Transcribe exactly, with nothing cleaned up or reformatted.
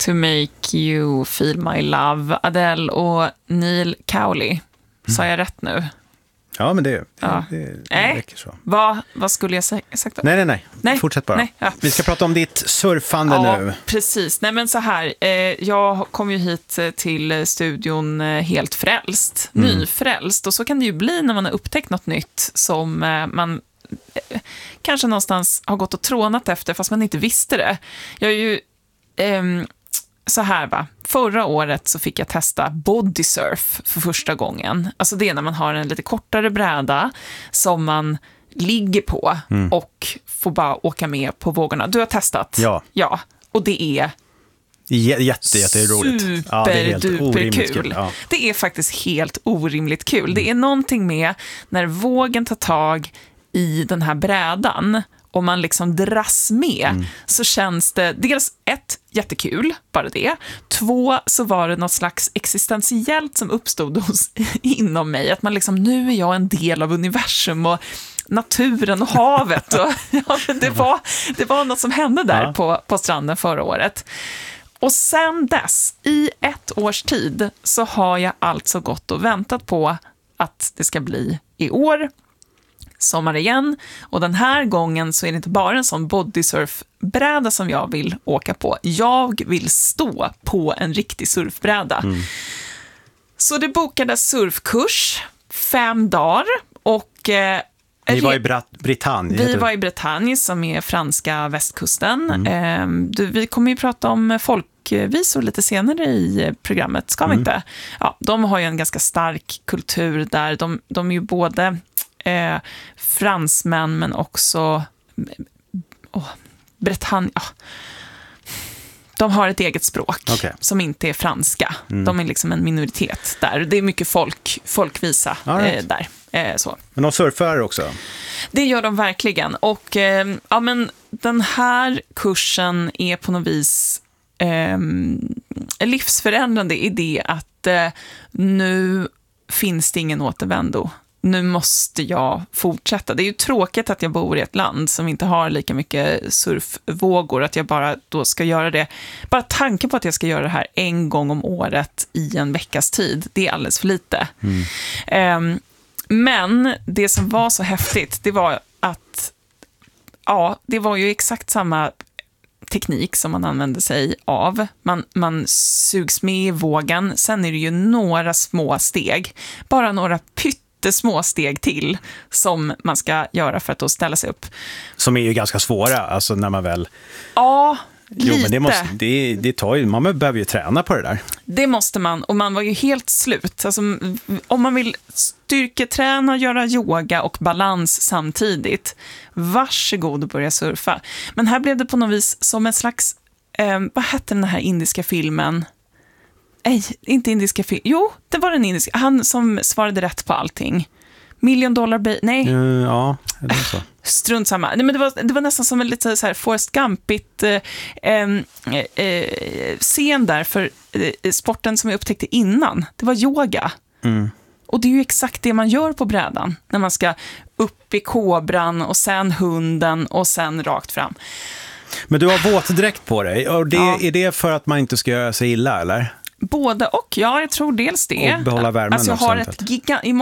To Make You Feel My Love, Adele och Neil Cowley. Mm. Sa jag rätt nu? Ja, men det, det, ja. det, det nej. räcker så. Vad, vad skulle jag sagt då? Nej, nej, nej. nej. Fortsätt bara. Nej, ja. Vi ska prata om ditt surfande ja, nu. Precis. Nej, men så här. Eh, jag kom ju hit till studion helt frälst. Mm. Nyfrälst. Och så kan det ju bli när man har upptäckt något nytt som eh, man eh, kanske någonstans har gått och trånat efter fast man inte visste det. Jag är ju... Eh, Så här va, förra året så fick jag testa bodysurf för första gången. Alltså det är när man har en lite kortare bräda som man ligger på mm. och får bara åka med på vågorna. Du har testat? Ja. Ja, och det är J- jätte, jätteroligt. Superduper ja, det är helt kul. kul. Ja. Det är faktiskt helt orimligt kul. Mm. Det är någonting med när vågen tar tag i den här brädan och man liksom dras med mm. så känns det dels ett, jättekul, bara det. Två, så var det något slags existentiellt som uppstod hos, inom mig. Att man liksom, nu är jag en del av universum och naturen och havet. Och, ja, det, var, det var något som hände där ja. på, på stranden förra året. Och sen dess, i ett års tid, så har jag alltså gått och väntat på att det ska bli i år sommar igen. Och den här gången så är det inte bara en sån bodysurfbräda som jag vill åka på. Jag vill stå på en riktig surfbräda. Mm. Så det bokades surfkurs fem dagar och eh, Ni var i Brat- Bretagne. Vi var i Bretagne som är franska västkusten. Mm. Eh, du, vi kommer ju prata om folkvisor lite senare i programmet, ska vi mm. inte? Ja, de har ju en ganska stark kultur där. De, de är ju både Eh, fransmän men också oh, Bretagne oh. De har ett eget språk okay. som inte är franska. Mm. De är liksom en minoritet där. Det är mycket folk, folkvisa right. eh, där. Eh, så. Men de surfar också? Det gör de verkligen. Och eh, ja, men den här kursen är på något vis eh, livsförändrande i det att eh, nu finns det ingen återvändo. Nu måste jag fortsätta. Det är ju tråkigt att jag bor i ett land som inte har lika mycket surfvågor, att jag bara då ska göra det. Bara tanken på att jag ska göra det här en gång om året i en veckas tid, det är alldeles för lite. Mm. Um, men det som var så häftigt, det var att ja, det var ju exakt samma teknik som man använder sig av. Man, man sugs med i vågen. Sen är det ju några små steg. Bara några pytt små steg till som man ska göra för att då ställa sig upp. Som är ju ganska svåra, alltså när man väl... Ja, lite. Jo, men det, måste, det, det tar ju, man behöver ju träna på det där. Det måste man, och man var ju helt slut. Alltså, om man vill styrketräna, göra yoga och balans samtidigt, varsågod och börja surfa. Men här blev det på något vis som en slags, eh, vad hette den här indiska filmen? Nej, inte indiska film. Jo, det var den indiska. Han som svarade rätt på allting. Million dollar baby. Nej. Uh, ja, det är så. Strunt samma. Nej, men det var, det var nästan som en lite så här Forrest Gumpigt eh, eh, scen där för eh, sporten som jag upptäckte innan. Det var yoga. Mm. Och det är ju exakt det man gör på brädan. När man ska upp i kobran och sen hunden och sen rakt fram. Men du har våtdräkt på dig. Och det, ja. Är det för att man inte ska göra sig illa, eller? Både och, ja, jag tror dels det. Och behålla värmen. Alltså jag har ett giga-